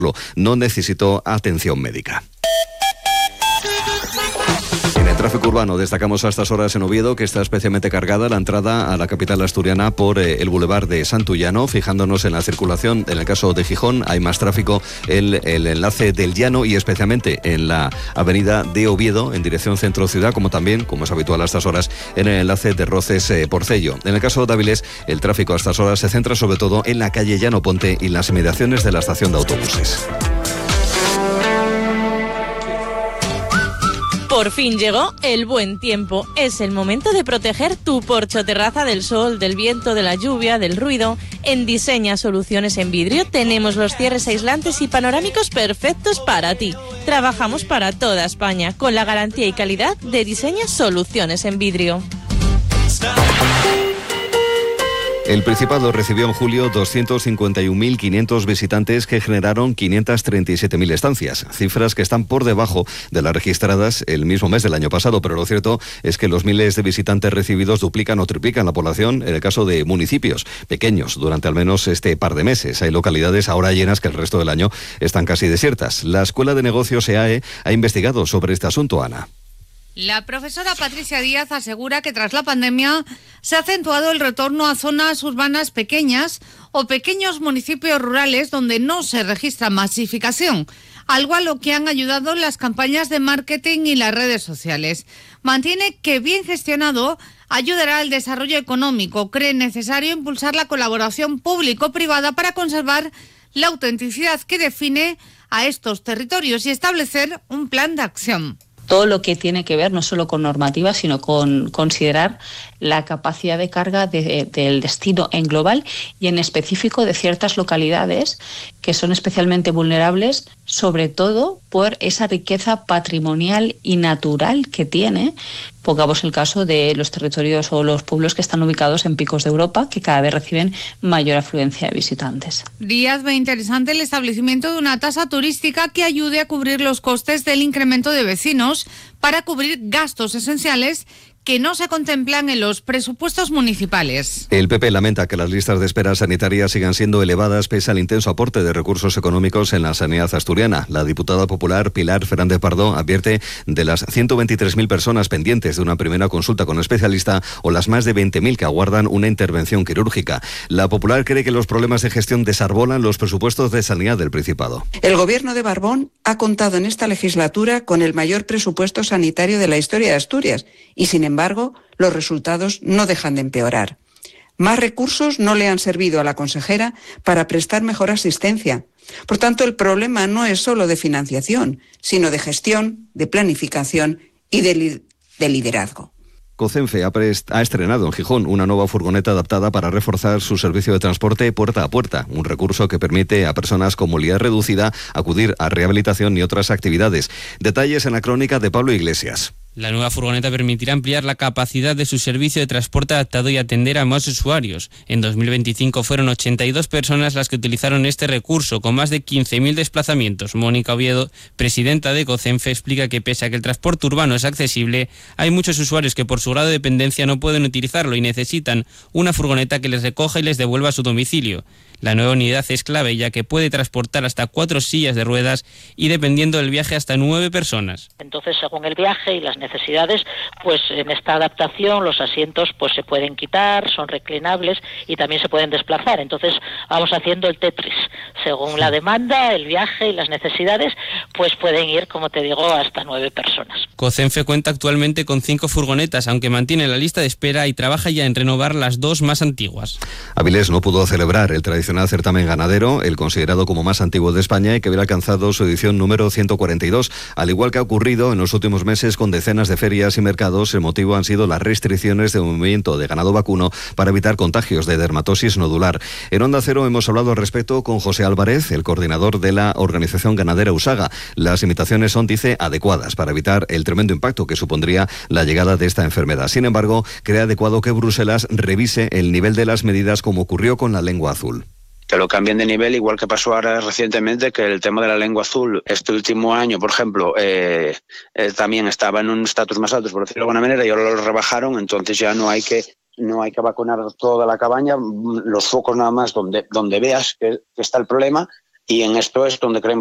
no necesitó atención médica. En el tráfico urbano destacamos a estas horas en Oviedo que está especialmente cargada la entrada a la capital asturiana por el Boulevard de Santullano. Fijándonos en la circulación, en el caso de Gijón hay más tráfico el enlace del Llano y especialmente en la avenida de Oviedo en dirección centro-ciudad, como también, como es habitual a estas horas, en el enlace de Roces-Porcello. En el caso de Áviles, el tráfico a estas horas se centra sobre todo en la calle Llano Ponte y las inmediaciones de la estación de autobuses. Por fin llegó el buen tiempo. Es el momento de proteger tu porche o terraza del sol, del viento, de la lluvia, del ruido. En Diseña Soluciones en Vidrio tenemos los cierres aislantes y panorámicos perfectos para ti. Trabajamos para toda España con la garantía y calidad de Diseña Soluciones en Vidrio. El Principado recibió en julio 251.500 visitantes que generaron 537.000 estancias, cifras que están por debajo de las registradas el mismo mes del año pasado, pero lo cierto es que los miles de visitantes recibidos duplican o triplican la población en el caso de municipios pequeños durante al menos este par de meses. Hay localidades ahora llenas que el resto del año están casi desiertas. La Escuela de Negocios EAE ha investigado sobre este asunto, Ana. La profesora Patricia Díaz asegura que tras la pandemia se ha acentuado el retorno a zonas urbanas pequeñas o pequeños municipios rurales donde no se registra masificación, algo a lo que han ayudado las campañas de marketing y las redes sociales. Mantiene que bien gestionado ayudará al desarrollo económico. Cree necesario impulsar la colaboración público-privada para conservar la autenticidad que define a estos territorios y establecer un plan de acción. Todo lo que tiene que ver no solo con normativa, sino con considerar la capacidad de carga del destino en global y en específico de ciertas localidades que son especialmente vulnerables, sobre todo por esa riqueza patrimonial y natural que tiene. Pongamos el caso de los territorios o los pueblos que están ubicados en picos de Europa, que cada vez reciben mayor afluencia de visitantes. Díaz ve interesante el establecimiento de una tasa turística que ayude a cubrir los costes del incremento de vecinos para cubrir gastos esenciales que no se contemplan en los presupuestos municipales. El PP lamenta que las listas de espera sanitarias sigan siendo elevadas pese al intenso aporte de recursos económicos en la sanidad asturiana. La diputada popular Pilar Fernández Pardo advierte de las 123.000 personas pendientes de una primera consulta con especialista o las más de 20.000 que aguardan una intervención quirúrgica. La popular cree que los problemas de gestión desarbolan los presupuestos de sanidad del Principado. El gobierno de Barbón ha contado en esta legislatura con el mayor presupuesto sanitario de la historia de Asturias y, sin embargo, los resultados no dejan de empeorar. Más recursos no le han servido a la consejera para prestar mejor asistencia. Por tanto, el problema no es solo de financiación, sino de gestión, de planificación y de liderazgo. Cocenfe ha estrenado en Gijón una nueva furgoneta adaptada para reforzar su servicio de transporte puerta a puerta, un recurso que permite a personas con movilidad reducida acudir a rehabilitación y otras actividades. Detalles en la crónica de Pablo Iglesias. La nueva furgoneta permitirá ampliar la capacidad de su servicio de transporte adaptado y atender a más usuarios. En 2025 fueron 82 personas las que utilizaron este recurso, con más de 15.000 desplazamientos. Mónica Oviedo, presidenta de Cocenfe, explica que pese a que el transporte urbano es accesible, hay muchos usuarios que por su grado de dependencia no pueden utilizarlo y necesitan una furgoneta que les recoja y les devuelva a su domicilio. La nueva unidad es clave ya que puede transportar hasta 4 sillas de ruedas y dependiendo del viaje hasta 9 personas. Entonces, según el viaje y las necesidades, pues en esta adaptación los asientos pues se pueden quitar, son reclinables y también se pueden desplazar. Entonces vamos haciendo el Tetris. Según la demanda, el viaje y las necesidades, pues pueden ir, como te digo, hasta 9 personas. Cocenfe cuenta actualmente con 5 furgonetas, aunque mantiene la lista de espera y trabaja ya en renovar las 2 más antiguas. Áviles no pudo celebrar el tradicional certamen ganadero, el considerado como más antiguo de España y que hubiera alcanzado su edición número 142. Al igual que ha ocurrido en los últimos meses con decenas de ferias y mercados, el motivo han sido las restricciones de movimiento de ganado vacuno para evitar contagios de dermatosis nodular. En Onda Cero hemos hablado al respecto con José Álvarez, el coordinador de la organización ganadera Usaga. Las limitaciones son, dice, adecuadas para evitar el tremendo impacto que supondría la llegada de esta enfermedad. Sin embargo, cree adecuado que Bruselas revise el nivel de las medidas como ocurrió con la lengua azul. Que lo cambien de nivel, igual que pasó ahora recientemente, que el tema de la lengua azul, este último año, por ejemplo, también estaba en un estatus más alto, por decirlo de alguna manera, y ahora lo rebajaron, entonces ya no hay que vacunar toda la cabaña, los focos nada más donde veas que está el problema, Y en esto es donde creemos